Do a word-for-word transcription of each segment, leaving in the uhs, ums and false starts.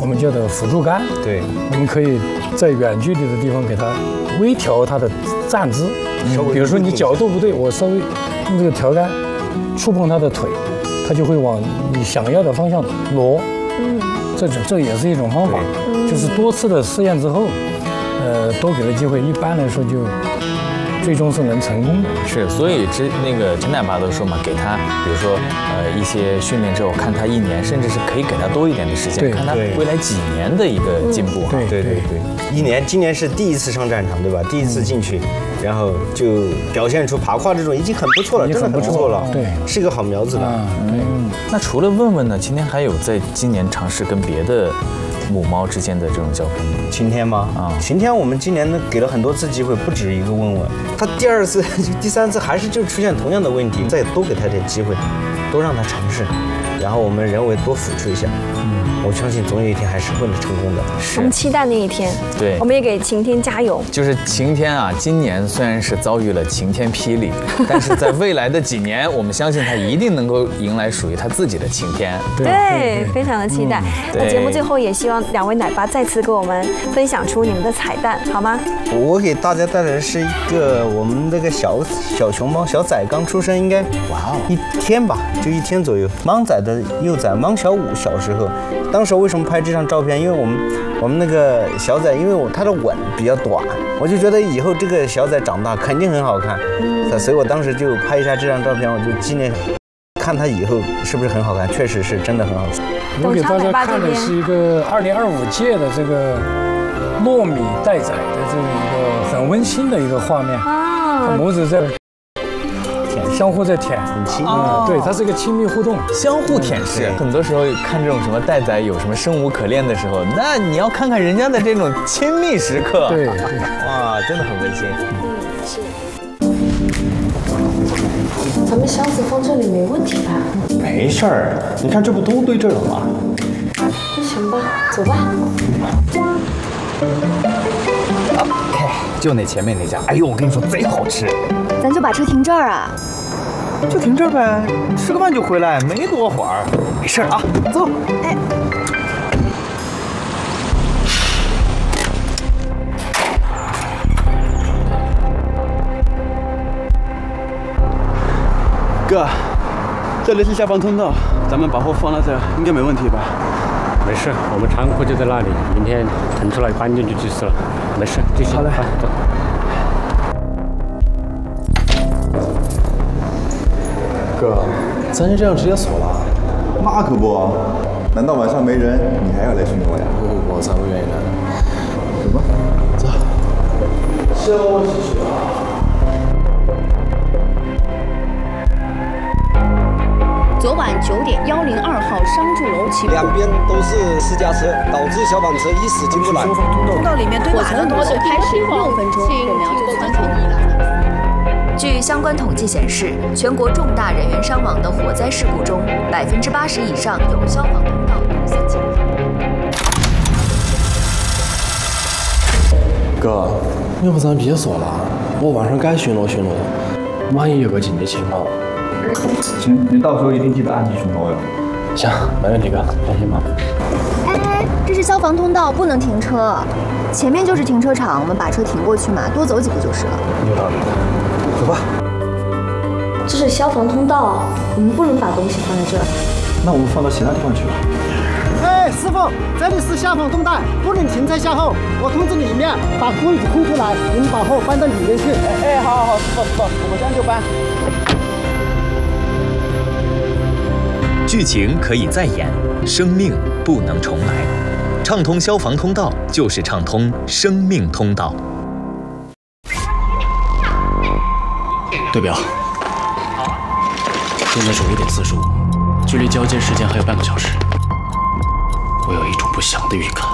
我们叫做辅助杆。 对， 我们可以在远距离的地方给它微调它的站姿。嗯、比如说你角度不对，我稍微用这个调杆触碰它的腿，它就会往你想要的方向挪。嗯，这种这也是一种方法，就是多次的试验之后，呃，多给了机会，一般来说就。最终是能成功的， 是，所以之那个陈奶爸都说嘛，给他，比如说呃一些训练之后，看他一年，甚至是可以给他多一点的时间，看他未来几年的一个进步。 对对对对，一年，今年是第一次上战场，对吧？第一次进去，然后就表现出爬胯这种已经很不错了，真的很不错了， 对， 是一个好苗子了。 嗯，那除了问问呢，今天还有在今年尝试跟别的母猫之间的这种交配吗？ 晴天吗？啊，晴天我们今年呢给了很多次机会，不止一个问问。他第二次、第三次还是就出现同样的问题，再多给他点机会，多让他尝试，然后我们人为多辅助一下。嗯，我相信总有一天还是会成功的。 我们期待那一天。 对， 我们也给晴天加油。 就是晴天啊，今年虽然是遭遇了晴天霹雳，但是在未来的几年，我们相信他一定能够迎来属于他自己的晴天。 对，非常的期待。那节目最后也希望两位奶爸再次跟我们分享出你们的彩蛋，好吗？ 我给大家带来的是一个我们那个小小熊猫小崽刚出生，应该哇哦一天吧，就一天左右。莽崽的幼崽莽小五小时候，当时为什么拍这张照片？因为我们我们那个小崽，因为我它的吻比较短，我就觉得以后这个小崽长大肯定很好看，嗯，所以我当时就拍一下这张照片，我就纪念，看它以后是不是很好看，确实是真的很好看。 我给大家看的是一个二零二五届的这个糯米待崽的这么一个很温馨的一个画面，啊，母子在舔，相互在舔， 很亲密， 哦，对，它是一个亲密互动， 相互舔舐。很多时候看这种什么待崽有什么生无可恋的时候，那你要看看人家的这种亲密时刻， 对对， 哇，真的很温馨。 嗯，是。咱们箱子放这里没问题吧？ 没事儿，你看这不都堆这儿了吗？ 那行吧，走吧。 OK，就那前面那家，哎呦，我跟你说贼好吃。 咱就把车停这儿啊？ 就停这儿呗，吃个饭就回来，没多会儿。没事啊，走。哎。 哥，这里是消防通道，咱们把货放到这儿，应该没问题吧？ 没事，我们仓库就在那里，明天腾出来搬进去就是了。没事，继续。好嘞，走。 哥，咱就这样直接锁了？ 那可不，难道晚上没人，你还要来巡逻呀？ 我才不愿意呢。 走吧， 走。休息去啊。 昨晚九点，幺零二号商住楼起火， 两边都是私家车，导致消防车一时进不来。 通道里面堆满了火势开始六分钟，我们要就安全依赖。 据相关统计显示，全国重大人员伤亡的火灾事故中，百分之八十以上有消防通道堵塞情况。 哥，要不咱别锁了，我晚上该巡逻巡逻，万一有个紧急情况。 行，你到时候一定记得按时巡逻哟。 行，没问题，哥，放心吧。 哎哎，这是消防通道，不能停车。前面就是停车场，我们把车停过去嘛，多走几步就是了。 有道理。走吧。 这是消防通道，我们不能把东西放在这儿。 那我们放到其他地方去吧。 哎，师傅，这里是消防通道，不能停在下后。我通知里面把柜子空出来，你们把货搬到里面去。哎哎，好好好，师傅师傅，我们这样就搬。 剧情可以再演，生命不能重来。畅通消防通道就是畅通生命通道。 对表，现在是一点四十五，距离交接时间还有半个小时。我有一种不祥的预感。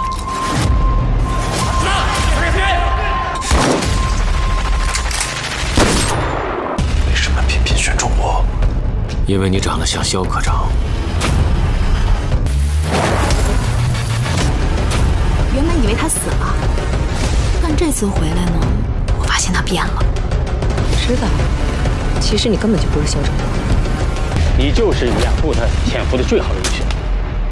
为什么偏偏选中我？因为你长得像肖科长。 原本以为他死了，但这次回来呢，我发现他变了。 知道，其实你根本就不是肖长。 你就是养父他潜伏的最好的